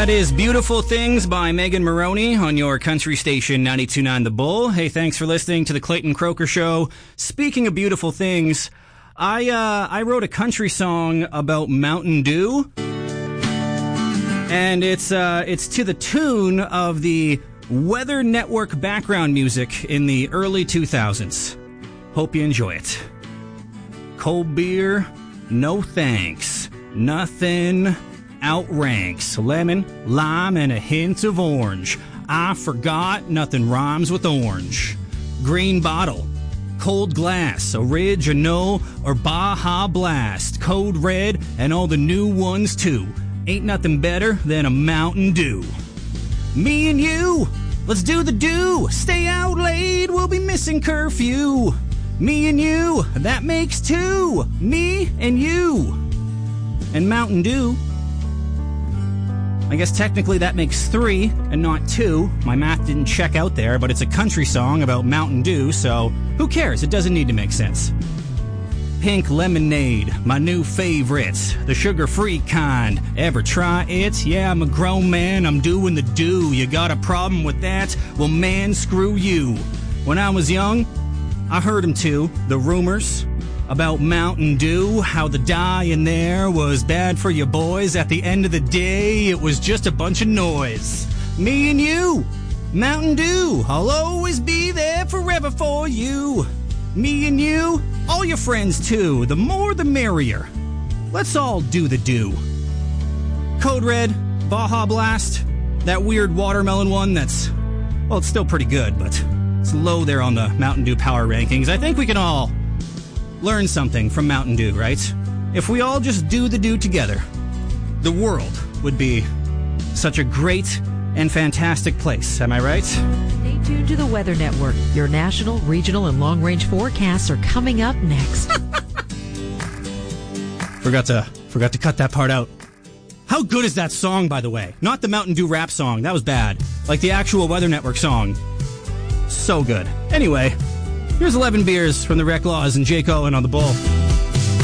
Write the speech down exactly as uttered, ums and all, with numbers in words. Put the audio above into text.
That is Beautiful Things by Megan Maroney on your country station ninety-two point nine The Bull. Hey, thanks for listening to the Clayton Croker Show. Speaking of beautiful things, I uh, I wrote a country song about Mountain Dew, and it's uh, it's to the tune of the Weather Network background music in the early two thousands. Hope you enjoy it. Cold beer, no thanks. Nothing outranks lemon, lime, and a hint of orange. I forgot nothing rhymes with orange. Green bottle, cold glass, original or Baja Blast, Code Red, and all the new ones too. Ain't nothing better than a Mountain Dew. Me and you, let's do the do. Stay out late, we'll be missing curfew. Me and you, that makes two. Me and you. And Mountain Dew, I guess technically that makes three and not two. My math didn't check out there, but it's a country song about Mountain Dew, so who cares? It doesn't need to make sense. Pink lemonade, my new favorite, the sugar-free kind. Ever try it? Yeah, I'm a grown man, I'm doing the do. You got a problem with that? Well, man, screw you. When I was young, I heard them too, the rumors about Mountain Dew, how the dye in there was bad for you boys. At the end of the day, it was just a bunch of noise. Me and you, Mountain Dew, I'll always be there forever for you. Me and you, all your friends too, the more the merrier. Let's all do the do. Code Red, Baja Blast, that weird watermelon one that's, well, it's still pretty good, but it's low there on the Mountain Dew power rankings. I think we can all learn something from Mountain Dew, right? If we all just do the do together, the world would be such a great and fantastic place. Am I right? Stay tuned to the Weather Network. Your national, regional, and long-range forecasts are coming up next. Forgot to forgot to cut that part out. How good is that song, by the way? Not the Mountain Dew rap song. That was bad. Like the actual Weather Network song. So good. Anyway, here's eleven beers from the Rec Laws and Jake Owen on the Bull.